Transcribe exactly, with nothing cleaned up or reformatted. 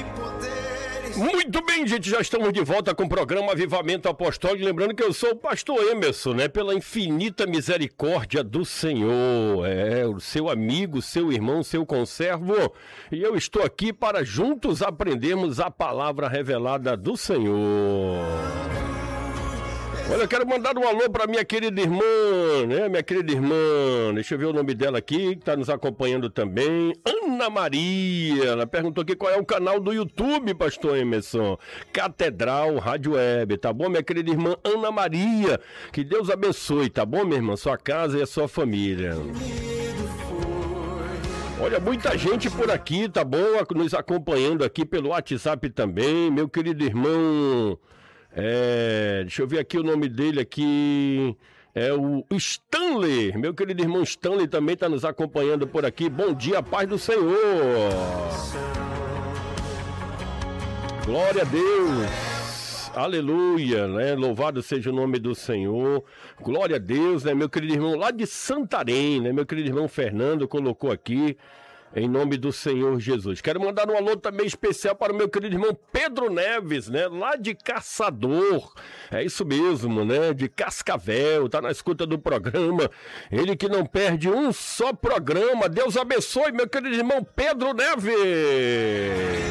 Muito bem, gente, já estamos de volta com o programa Avivamento Apostólico. Lembrando que eu sou o pastor Emerson, né? Pela infinita misericórdia do Senhor. É, o seu amigo, seu irmão, seu conservo. E eu estou aqui para juntos aprendermos a palavra revelada do Senhor. Olha, eu quero mandar um alô para minha querida irmã, né? Minha querida irmã, deixa eu ver o nome dela aqui, que está nos acompanhando também. Ana Maria, ela perguntou aqui qual é o canal do YouTube, pastor Emerson. Catedral Rádio Web, tá bom, minha querida irmã Ana Maria? Que Deus abençoe, tá bom, minha irmã? Sua casa e a sua família. Olha, muita gente por aqui, tá bom? Nos acompanhando aqui pelo WhatsApp também, meu querido irmão... É, deixa eu ver aqui o nome dele aqui, é o Stanley, meu querido irmão Stanley também está nos acompanhando por aqui. Bom dia, paz do Senhor. Glória a Deus, aleluia, né? Louvado seja o nome do Senhor. Glória a Deus, né? Meu querido irmão lá de Santarém, né? Meu querido irmão Fernando colocou aqui. Em nome do Senhor Jesus. Quero mandar um alô também especial para o meu querido irmão Pedro Neves, né? Lá de Caçador. É isso mesmo, né? De Cascavel, tá na escuta do programa. Ele que não perde um só programa. Deus abençoe, meu querido irmão Pedro Neves.